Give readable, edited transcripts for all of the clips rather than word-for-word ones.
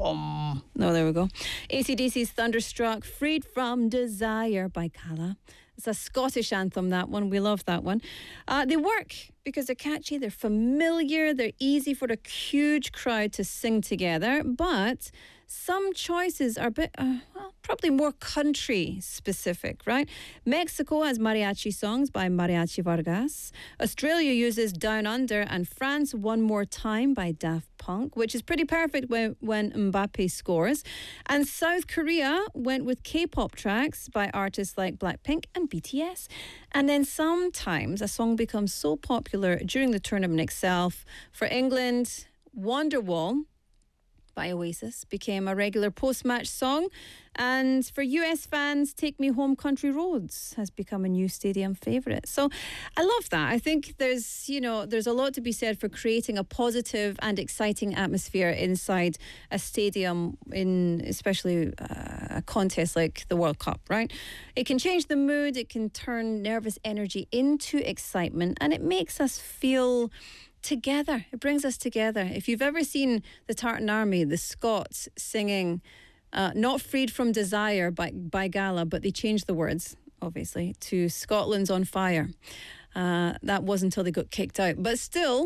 Boom. No, there we go. AC/DC's Thunderstruck, Freed from Desire by Gala. It's a Scottish anthem, that one. We love that one. They work because they're catchy, they're familiar, they're easy for a huge crowd to sing together. But some choices are a bit, probably more country specific, right? Mexico has mariachi songs by Mariachi Vargas. Australia uses Down Under, and France One More Time by Daft Punk, which is pretty perfect when Mbappe scores. And South Korea went with K-pop tracks by artists like Blackpink and BTS. And then sometimes a song becomes so popular during the tournament itself. For England, Wonderwall by Oasis became a regular post-match song. And for US fans, Take Me Home Country Roads has become a new stadium favourite. So I love that. I think there's a lot to be said for creating a positive and exciting atmosphere inside a stadium, in especially a contest like the World Cup, right? It can change the mood, it can turn nervous energy into excitement, and it makes us feel together. It brings us together. If you've ever seen the Tartan Army, the Scots singing not Freed from Desire by Gala, but they changed the words, obviously, to Scotland's on Fire. That wasn't until they got kicked out. But still,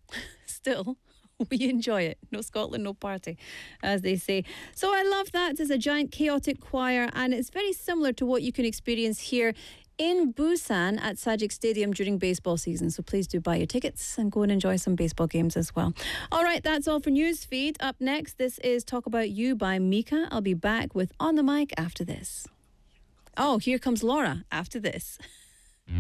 we enjoy it. No Scotland, no party, as they say. So I love that. There's a giant chaotic choir, and it's very similar to what you can experience here in Busan at Sajik Stadium during baseball season. So please do buy your tickets and go and enjoy some baseball games as well. All right, that's all for Newsfeed. Up next, this is Talk About You by Mika. I'll be back with On the Mic after this. Oh, here comes Laura after this.